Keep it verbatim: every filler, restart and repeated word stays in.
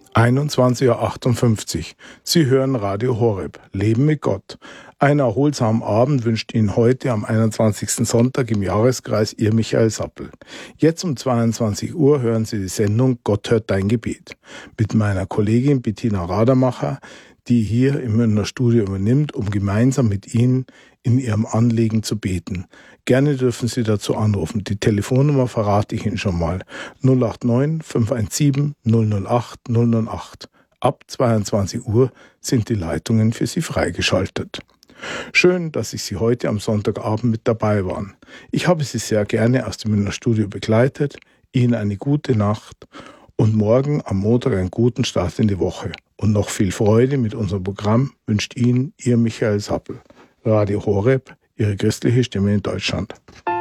einundzwanzig Uhr achtundfünfzig. Sie hören Radio Horeb, Leben mit Gott. Einen erholsamen Abend wünscht Ihnen heute am einundzwanzigsten Sonntag im Jahreskreis Ihr Michael Sappel. Jetzt um zweiundzwanzig Uhr hören Sie die Sendung Gott hört dein Gebet mit meiner Kollegin Bettina Rademacher, die hier im Münchner Studio übernimmt, um gemeinsam mit Ihnen in Ihrem Anliegen zu beten. Gerne dürfen Sie dazu anrufen. Die Telefonnummer verrate ich Ihnen schon mal. null acht neun fünf eins sieben null null acht null null acht. Ab zweiundzwanzig Uhr sind die Leitungen für Sie freigeschaltet. Schön, dass ich Sie heute am Sonntagabend mit dabei waren. Ich habe Sie sehr gerne aus dem Münchner Studio begleitet. Ihnen eine gute Nacht und morgen am Montag einen guten Start in die Woche. Und noch viel Freude mit unserem Programm wünscht Ihnen Ihr Michael Sappel. Radio Horeb, Ihre christliche Stimme in Deutschland.